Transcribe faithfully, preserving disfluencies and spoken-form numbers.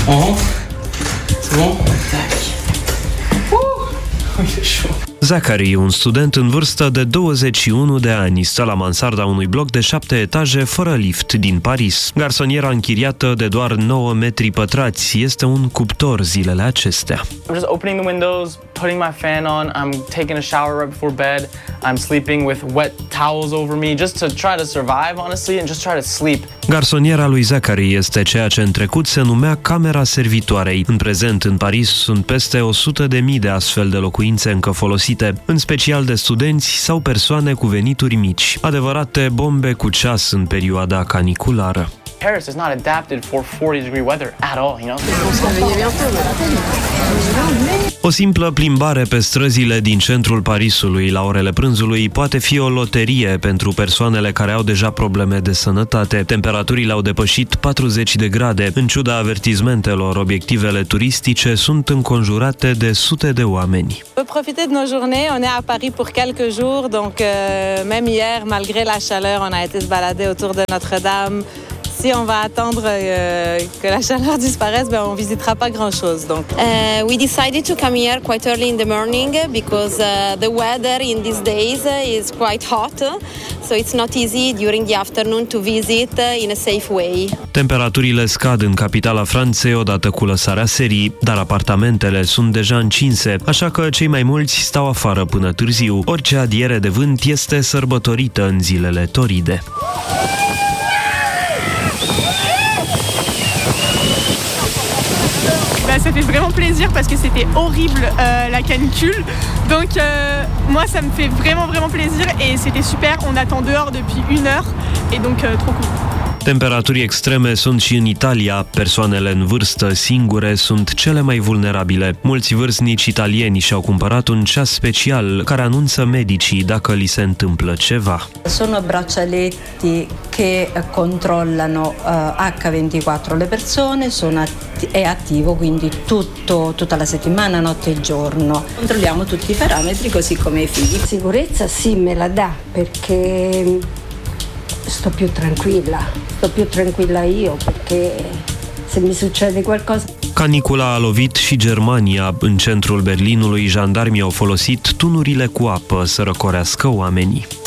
Oh, c'est bon? Tac. Uh, e chaud. Zachary, un student în vârstă de douăzeci și unu de ani, stă la mansarda unui bloc de șapte etaje fără lift din Paris. Garsoniera închiriată de doar nouă metri pătrați este un cuptor zilele acestea. I'm just opening the windows, putting my fan on, I'm taking a shower right before bed, I'm sleeping with wet towels over me just to try to survive, honestly, and just try to sleep. Garsoniera lui Zachary este ceea ce în trecut se numea camera servitoarei. În prezent, în Paris, sunt peste o sută de mii de astfel de locuințe încă folosite, în special de studenți sau persoane cu venituri mici. Adevărate bombe cu ceas în perioada caniculară. Paris is not adapted for forty degree weather at all, you know? O simplă plimbare pe străzile din centrul Parisului la orele prânzului poate fi o loterie pentru persoanele care au deja probleme de sănătate. Temperaturile au depășit patruzeci de grade. În ciuda avertizmentelor, obiectivele turistice sunt înconjurate de sute de oameni. On peut profiter de nos journées. On est à Paris pour quelques jours, donc euh, même hier, malgré la chaleur, on a été se balader autour de Notre-Dame. Si on va attendre euh, que la chaleur disparaisse, ben on visitera pas grand-chose. Donc, uh, we decided to come here quite early in the morning because uh, the weather in these days is quite hot, so it's not easy during the afternoon to visit in a safe way. Temperaturile scad în capitala Franței odată cu lăsarea serii, dar apartamentele sunt deja încinse, așa că cei mai mulți stau afară până târziu. Orice adiere de vânt este sărbătorită în zilele toride. Ça fait vraiment plaisir parce que c'était horrible euh, la canicule. Donc euh, moi ça me fait vraiment vraiment plaisir et c'était super. On attend dehors depuis une heure et donc euh, trop cool. Temperaturi extreme sunt și în Italia. Persoanele în vârstă singure sunt cele mai vulnerabile. Mulți vârstnici italieni și-au cumpărat un ceas special care anunță medicii dacă li se întâmplă ceva. Sono braccialetti che controllano uh, H ventiquattro le persone, sono atti- è attivo quindi tutto, tutta la settimana, notte e giorno. Controlliamo tutti i parametri così come i figli. Sicurezza sì, me la dà perché sto più tranquilla, sto più tranquilla io perché se mi succede qualcosa. Canicula a lovit și Germania. În centrul Berlinului, jandarmii au folosit tunurile cu apă să răcorească oamenii.